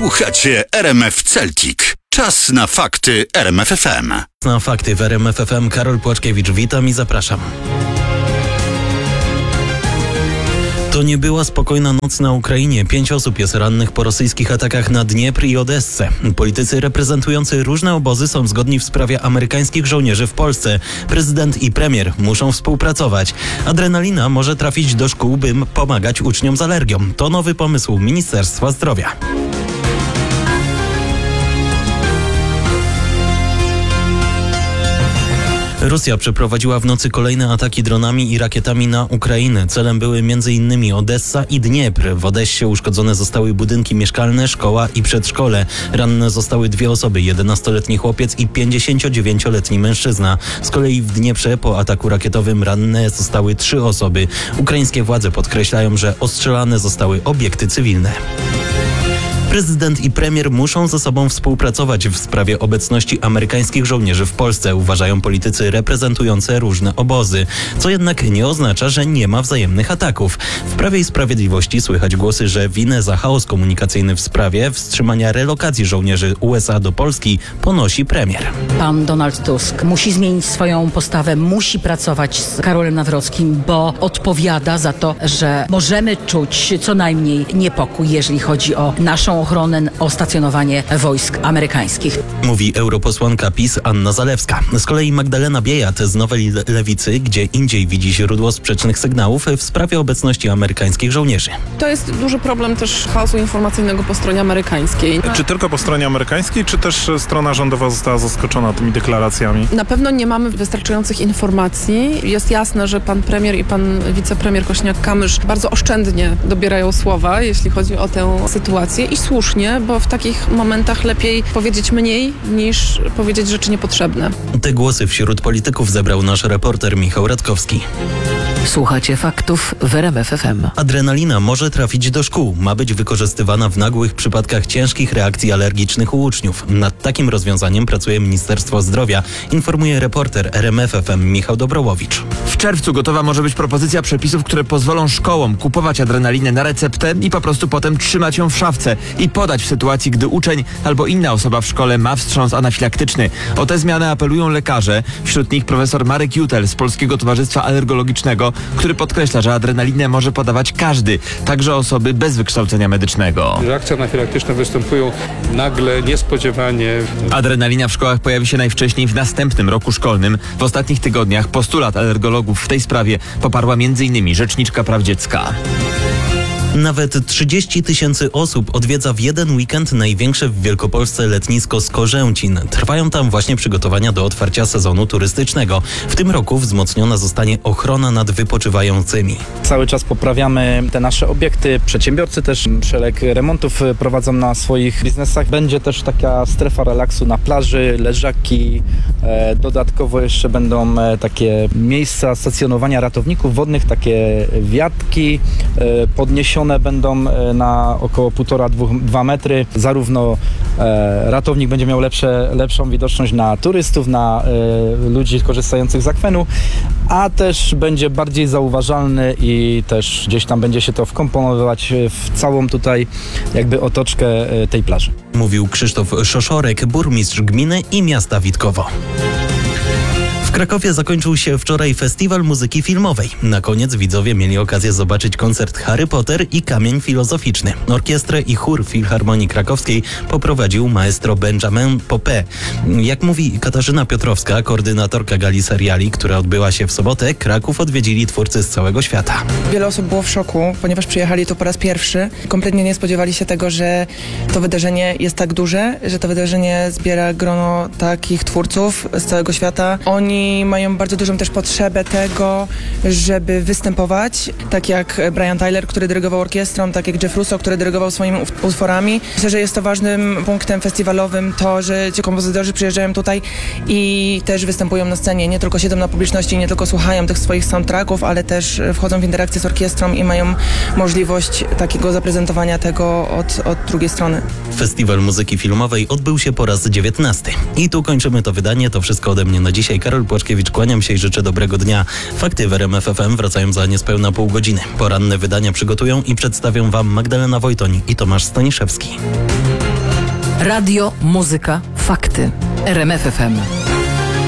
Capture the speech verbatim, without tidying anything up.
Słuchacie R M F Celtic. Czas na fakty R M F F M. Na fakty w R M F F M Karol Płaczkiewicz. Witam i zapraszam. To nie była spokojna noc na Ukrainie. Pięć osób jest rannych po rosyjskich atakach na Dniepr i Odessę. Politycy reprezentujący różne obozy są zgodni w sprawie amerykańskich żołnierzy w Polsce. Prezydent i premier muszą współpracować. Adrenalina może trafić do szkół, by pomagać uczniom z alergią. To nowy pomysł Ministerstwa Zdrowia. Rosja przeprowadziła w nocy kolejne ataki dronami i rakietami na Ukrainę. Celem były między innymi Odessa i Dniepr. W Odessie uszkodzone zostały budynki mieszkalne, szkoła i przedszkole. Ranne zostały dwie osoby, jedenastoletni chłopiec i pięćdziesięciodziewięcioletni mężczyzna. Z kolei w Dnieprze po ataku rakietowym ranne zostały trzy osoby. Ukraińskie władze podkreślają, że ostrzelane zostały obiekty cywilne. Prezydent i premier muszą ze sobą współpracować w sprawie obecności amerykańskich żołnierzy w Polsce, uważają politycy reprezentujący różne obozy. Co jednak nie oznacza, że nie ma wzajemnych ataków. W Prawie i Sprawiedliwości słychać głosy, że winę za chaos komunikacyjny w sprawie wstrzymania relokacji żołnierzy U S A do Polski ponosi premier. Pan Donald Tusk musi zmienić swoją postawę, musi pracować z Karolem Nawrockim, bo odpowiada za to, że możemy czuć co najmniej niepokój, jeżeli chodzi o naszą ochronę, o stacjonowanie wojsk amerykańskich. Mówi europosłanka PiS Anna Zalewska. Z kolei Magdalena Biejat z Nowej Lewicy, gdzie indziej widzi źródło sprzecznych sygnałów w sprawie obecności amerykańskich żołnierzy. To jest duży problem też chaosu informacyjnego po stronie amerykańskiej. Czy tylko po stronie amerykańskiej, czy też strona rządowa została zaskoczona tymi deklaracjami? Na pewno nie mamy wystarczających informacji. Jest jasne, że pan premier i pan wicepremier Kosiniak-Kamysz bardzo oszczędnie dobierają słowa, jeśli chodzi o tę sytuację i słusznie, bo w takich momentach lepiej powiedzieć mniej niż powiedzieć rzeczy niepotrzebne. Te głosy wśród polityków zebrał nasz reporter Michał Radkowski. Słuchacie faktów w R M F F M. Adrenalina może trafić do szkół. Ma być wykorzystywana w nagłych przypadkach ciężkich reakcji alergicznych u uczniów. Nad takim rozwiązaniem pracuje Ministerstwo Zdrowia, informuje reporter R M F F M Michał Dobrołowicz. W czerwcu gotowa może być propozycja przepisów, które pozwolą szkołom kupować adrenalinę na receptę i po prostu potem trzymać ją w szafce i podać w sytuacji, gdy uczeń albo inna osoba w szkole ma wstrząs anafilaktyczny. O te zmiany apelują lekarze, wśród nich profesor Marek Jutel z Polskiego Towarzystwa Alergologicznego, który podkreśla, że adrenalinę może podawać każdy, także osoby bez wykształcenia medycznego. Reakcje anafilaktyczne występują nagle, niespodziewanie. Adrenalina w szkołach pojawi się najwcześniej w następnym roku szkolnym. W ostatnich tygodniach postulat alergologów w tej sprawie poparła między innymi Rzeczniczka Praw Dziecka. Nawet trzydzieści tysięcy osób odwiedza w jeden weekend największe w Wielkopolsce letnisko Skorzęcin. Trwają tam właśnie przygotowania do otwarcia sezonu turystycznego. W tym roku wzmocniona zostanie ochrona nad wypoczywającymi. Cały czas poprawiamy te nasze obiekty. Przedsiębiorcy też szereg remontów prowadzą na swoich biznesach. Będzie też taka strefa relaksu na plaży, leżaki. E, dodatkowo jeszcze będą e, takie miejsca stacjonowania ratowników wodnych, takie wiatki e, podniesione będą na około półtora do dwóch metry. Zarówno e, ratownik będzie miał lepsze, lepszą widoczność na turystów, na e, ludzi korzystających z akwenu, a też będzie bardziej zauważalny i też gdzieś tam będzie się to wkomponowywać w całą tutaj jakby otoczkę e, tej plaży. Mówił Krzysztof Szoszorek, burmistrz gminy i miasta Witkowo. W Krakowie zakończył się wczoraj Festiwal Muzyki Filmowej. Na koniec widzowie mieli okazję zobaczyć koncert Harry Potter i Kamień Filozoficzny. Orkiestrę i chór Filharmonii Krakowskiej poprowadził maestro Benjamin Popé. Jak mówi Katarzyna Piotrowska, koordynatorka gali seriali, która odbyła się w sobotę, Kraków odwiedzili twórcy z całego świata. Wiele osób było w szoku, ponieważ przyjechali tu po raz pierwszy. Kompletnie nie spodziewali się tego, że to wydarzenie jest tak duże, że to wydarzenie zbiera grono takich twórców z całego świata. Oni mają bardzo dużą też potrzebę tego, żeby występować, tak jak Brian Tyler, który dyrygował orkiestrą, tak jak Jeff Russo, który dyrygował swoimi utworami. Myślę, że jest to ważnym punktem festiwalowym to, że ci kompozytorzy przyjeżdżają tutaj i też występują na scenie. Nie tylko siedzą na publiczności, nie tylko słuchają tych swoich soundtracków, ale też wchodzą w interakcję z orkiestrą i mają możliwość takiego zaprezentowania tego od, od drugiej strony. Festiwal Muzyki Filmowej odbył się po raz dziewiętnasty. I tu kończymy to wydanie. To wszystko ode mnie na dzisiaj. Karol Płaczkiewicz, kłaniam się i życzę dobrego dnia. Fakty w R M F F M wracają za niespełna pół godziny. Poranne wydania przygotują i przedstawią Wam Magdalena Wojtoń i Tomasz Staniszewski. Radio, muzyka, fakty. R M F F M.